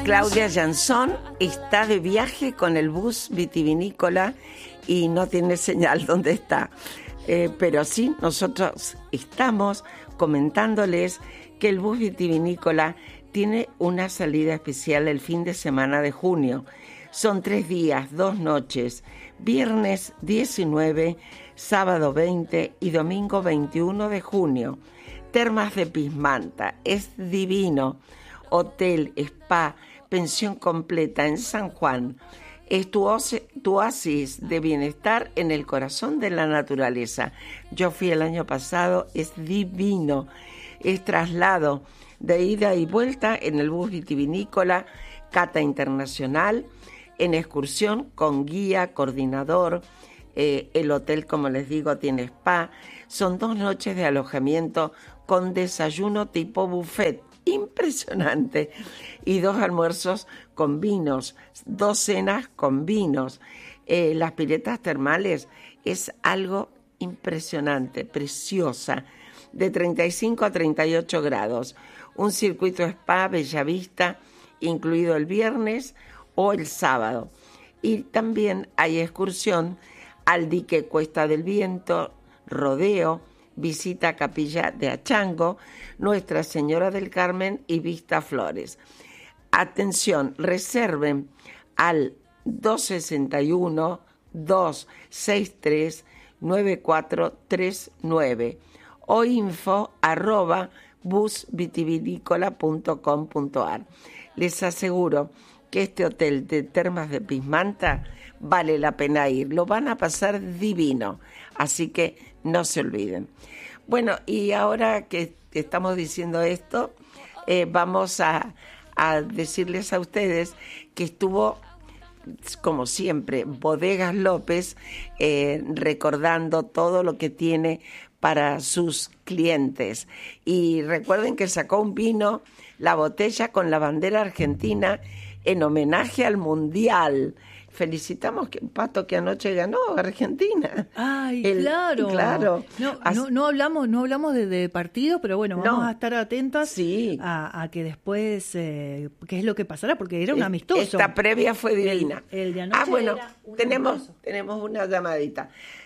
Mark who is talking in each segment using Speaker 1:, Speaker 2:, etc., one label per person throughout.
Speaker 1: Claudia Jansson está de viaje con el bus vitivinícola y no tiene señal donde está. Pero sí, nosotros estamos comentándoles que el bus vitivinícola tiene una salida especial el fin de semana de junio. Son 3 días, 2 noches, viernes 19, sábado 20 y domingo 21 de junio. Termas de Pismanta, es divino. Hotel, spa, pensión completa en San Juan. Es tu oasis de bienestar en el corazón de la naturaleza. Yo fui el año pasado, es divino. Es traslado de ida y vuelta en el bus vitivinícola, cata internacional, en excursión con guía, coordinador. El hotel, como les digo, tiene spa. Son 2 noches de alojamiento con desayuno tipo buffet. Impresionante. Y 2 almuerzos con vinos, 2 cenas con vinos. Las piletas termales es algo impresionante, preciosa, de 35 a 38 grados. Un circuito spa Bellavista, incluido el viernes o el sábado. Y también hay excursión al dique Cuesta del Viento, rodeo, visita a Capilla de Achango, Nuestra Señora del Carmen y Vista Flores. Atención, reserven al 261-263-9439 o info@busvitivinícola.com.ar. Les aseguro que este hotel de Termas de Pismanta vale la pena ir. Lo van a pasar divino, así que no se olviden. Bueno, y ahora que estamos diciendo esto, vamos a decirles a ustedes que estuvo, como siempre, Bodegas López, recordando todo lo que tiene para sus clientes. Y recuerden que sacó un vino, la botella con la bandera argentina, en homenaje al Mundial. Felicitamos Pato, que anoche ganó Argentina.
Speaker 2: Ay, claro. No hablamos de partido, pero bueno, vamos a estar atentas
Speaker 1: sí.
Speaker 2: a que después qué es lo que pasará, porque era un amistoso.
Speaker 1: Esta previa fue divina.
Speaker 2: El de anoche
Speaker 1: bueno, tenemos una llamadita.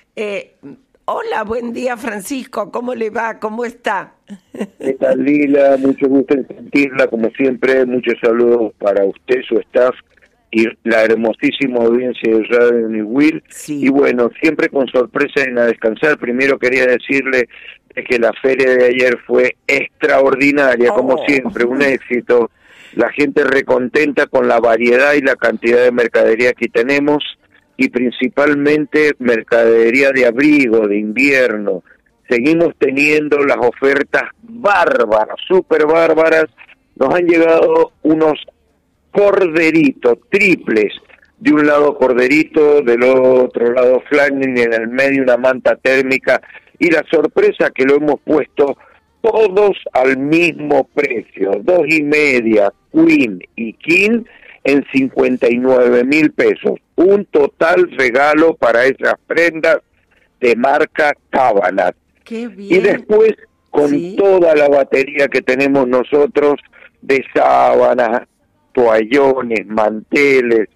Speaker 1: Hola, buen día, Francisco. ¿Cómo le va? ¿Cómo está?
Speaker 3: ¿Qué tal, Lila? Mucho gusto en sentirla, como siempre. Muchos saludos para usted, su staff y la hermosísima audiencia de Radio Newell.
Speaker 1: Sí.
Speaker 3: Y bueno, siempre con sorpresa en A Descansar. Primero quería decirle que la feria de ayer fue extraordinaria, como siempre, un éxito. La gente recontenta con la variedad y la cantidad de mercadería que tenemos, y principalmente mercadería de abrigo, de invierno. Seguimos teniendo las ofertas bárbaras, súper bárbaras. Nos han llegado unos corderitos triples, de un lado corderito, del otro lado flaning, y en el medio una manta térmica, y la sorpresa que lo hemos puesto todos al mismo precio, 2,5, Queen y King, en 59,000 pesos. Un total regalo para esas prendas de marca Cabanat.
Speaker 1: ¡Qué bien!
Speaker 3: Y después, con toda la batería que tenemos nosotros de sábanas, toallones, manteles,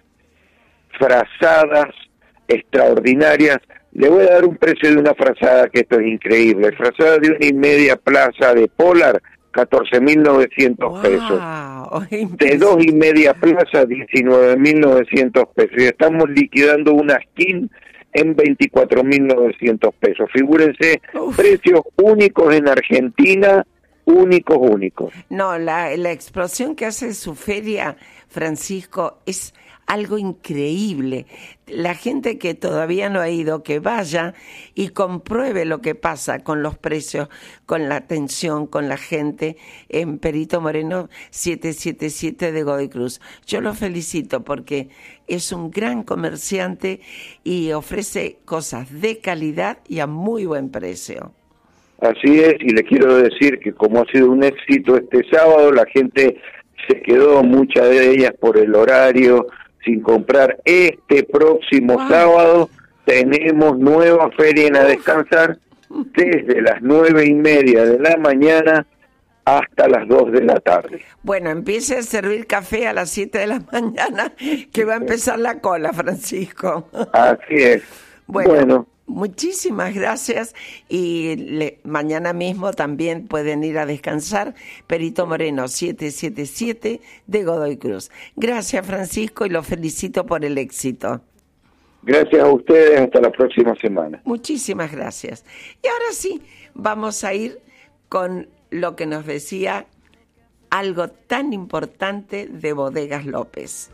Speaker 3: frazadas extraordinarias. Le voy a dar un precio de una frazada, que esto es increíble. Frazada de 1,5 plaza de Polar, 14,900 pesos. De 2,5 plaza, 19,900 pesos. Y estamos liquidando una skin en 24,900 pesos. Figúrense, precios únicos en Argentina, únicos.
Speaker 1: No, la explosión que hace su feria, Francisco, es algo increíble. La gente que todavía no ha ido, que vaya y compruebe lo que pasa con los precios, con la atención, con la gente en Perito Moreno 777 de Godoy Cruz. Yo lo felicito porque es un gran comerciante y ofrece cosas de calidad y a muy buen precio.
Speaker 3: Así es, y le quiero decir que como ha sido un éxito este sábado, la gente se quedó, muchas de ellas por el horario, sin comprar. Este próximo sábado tenemos nueva feria en A Descansar, desde las 9:30 de la mañana hasta las 2 de la tarde.
Speaker 1: Bueno, empiece a servir café a las 7 de la mañana, que va a empezar la cola, Francisco.
Speaker 3: Así es.
Speaker 1: Bueno. Muchísimas gracias y mañana mismo también pueden ir a descansar. Perito Moreno 777 de Godoy Cruz. Gracias, Francisco, y los felicito por el éxito.
Speaker 3: Gracias a ustedes, hasta la próxima semana.
Speaker 1: Muchísimas gracias. Y ahora sí, vamos a ir con lo que nos decía algo tan importante de Bodegas López.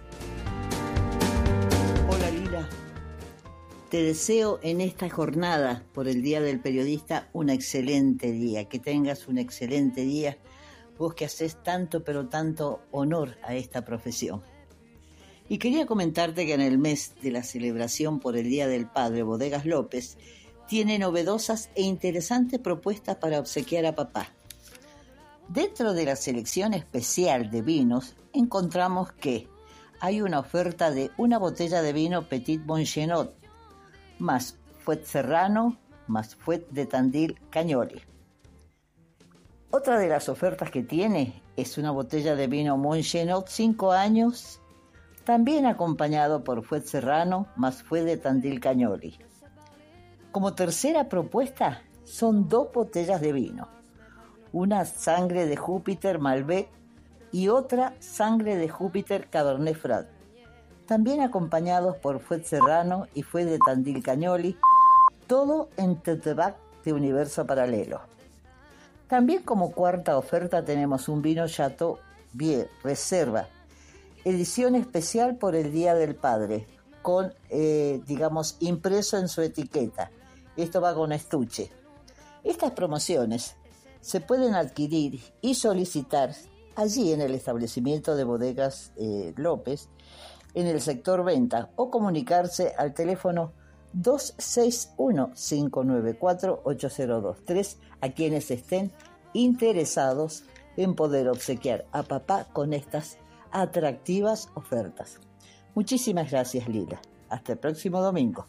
Speaker 4: Hola, Lila. Te deseo en esta jornada por el Día del Periodista un excelente día, que tengas un excelente día, vos que haces tanto pero tanto honor a esta profesión. Y quería comentarte que en el mes de la celebración por el Día del Padre, Bodegas López tiene novedosas e interesantes propuestas para obsequiar a papá. Dentro de la selección especial de vinos encontramos que hay una oferta de una botella de vino Petit Montgenot, más Fuet Serrano, más Fuet de Tandil Cañoli. Otra de las ofertas que tiene es una botella de vino Montgenot 5 años, también acompañado por Fuet Serrano, más Fuet de Tandil Cañoli. Como tercera propuesta son 2 botellas de vino, una Sangre de Júpiter Malbec y otra Sangre de Júpiter Cabernet Franc, también acompañados por Fuet Serrano y Fuet de Tandil Cañoli, todo en Tetebac de Universo Paralelo. También como cuarta oferta tenemos un vino Chateau Bier Reserva, edición especial por el Día del Padre, con, impreso en su etiqueta. Esto va con estuche. Estas promociones se pueden adquirir y solicitar allí en el establecimiento de Bodegas López, en el sector venta, o comunicarse al teléfono 261-594-8023 a quienes estén interesados en poder obsequiar a papá con estas atractivas ofertas. Muchísimas gracias, Lila. Hasta el próximo domingo.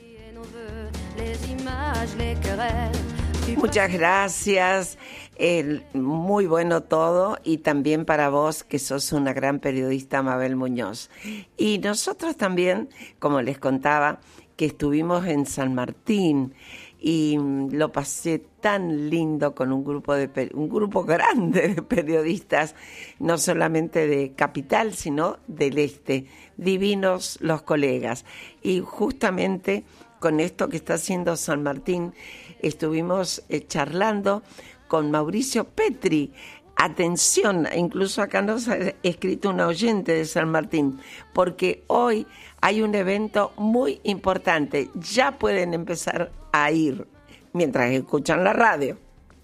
Speaker 1: Muchas gracias, muy bueno todo, y también para vos que sos una gran periodista, Mabel Muñoz. Y nosotros también, como les contaba, que estuvimos en San Martín y lo pasé tan lindo con un grupo grande de periodistas, no solamente de Capital, sino del Este. Divinos los colegas. Y justamente con esto que está haciendo San Martín, estuvimos charlando con Mauricio Petri. Atención, incluso acá nos ha escrito un oyente de San Martín, porque hoy hay un evento muy importante. Ya pueden empezar a ir mientras escuchan la radio.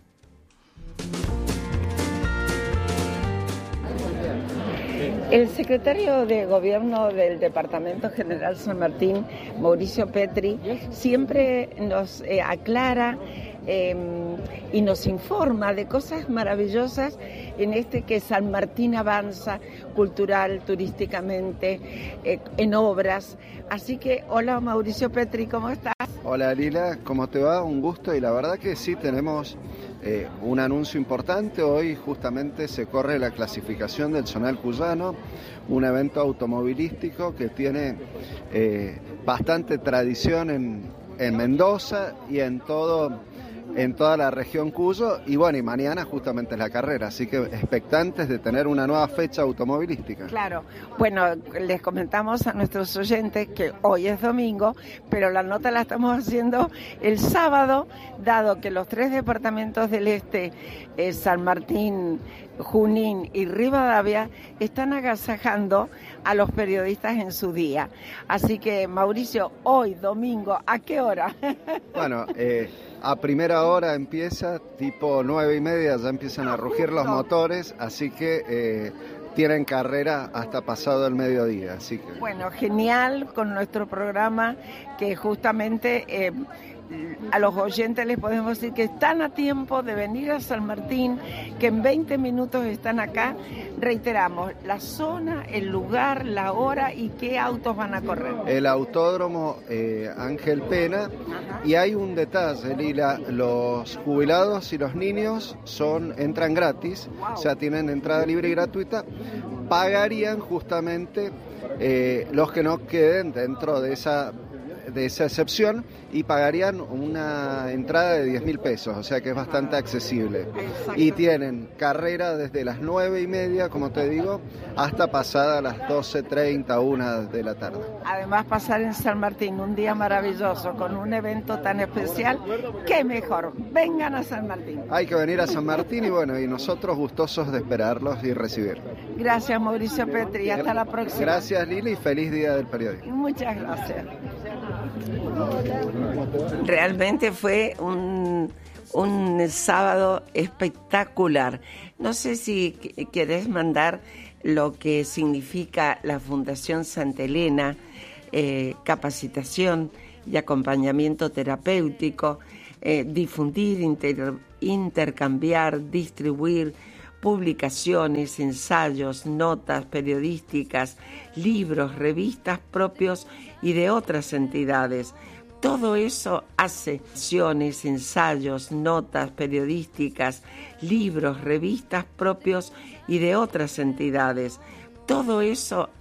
Speaker 1: El secretario de Gobierno del Departamento General San Martín, Mauricio Petri, siempre nos aclara y nos informa de cosas maravillosas en que San Martín avanza cultural, turísticamente, en obras. Así que, hola Mauricio Petri, ¿cómo estás?
Speaker 5: Hola Lila, ¿cómo te va? Un gusto, y la verdad que sí, tenemos un anuncio importante. Hoy justamente se corre la clasificación del Zonal Cuyano, un evento automovilístico que tiene bastante tradición en Mendoza y en toda la región Cuyo, y bueno, y mañana justamente es la carrera, así que expectantes de tener una nueva fecha automovilística.
Speaker 1: Claro, bueno, les comentamos a nuestros oyentes que hoy es domingo, pero la nota la estamos haciendo el sábado, dado que los 3 departamentos del Este, San Martín, Junín y Rivadavia, están agasajando a los periodistas en su día. Así que, Mauricio, hoy domingo, ¿a qué hora?
Speaker 5: Bueno, a primera hora empieza, tipo 9:30, ya empiezan a rugir los motores, así que tienen carrera hasta pasado el mediodía. Así que...
Speaker 1: Bueno, genial con nuestro programa, que justamente a los oyentes les podemos decir que están a tiempo de venir a San Martín, que en 20 minutos están acá. Reiteramos, la zona, el lugar, la hora y qué autos van a correr.
Speaker 5: El autódromo Ángel Pena. Ajá. Y hay un detalle, Lila, los jubilados y los niños entran gratis, wow. O sea, tienen entrada libre y gratuita. Pagarían justamente los que no queden dentro de esa excepción y pagarían una entrada de 10.000 pesos, o sea que es bastante accesible. Y tienen carrera desde las 9:30, como te digo, hasta pasada las 12:30, 1 de la tarde.
Speaker 1: Además, pasar en San Martín un día maravilloso con un evento tan especial, qué mejor, vengan a San Martín.
Speaker 5: Hay que venir a San Martín y bueno, y nosotros gustosos de esperarlos y recibirlos.
Speaker 1: Gracias, Mauricio Petri, hasta la próxima.
Speaker 5: Gracias, Lili, y feliz Día del Periodismo.
Speaker 1: Muchas gracias. Realmente fue un sábado espectacular. No sé si querés mandar lo que significa la Fundación Santa Elena, capacitación y acompañamiento terapéutico, difundir, intercambiar, distribuir publicaciones, ensayos, notas periodísticas, libros, revistas propios y de otras entidades. Todo eso hace acciones, ensayos, notas periodísticas, libros, revistas propios y de otras entidades. Todo eso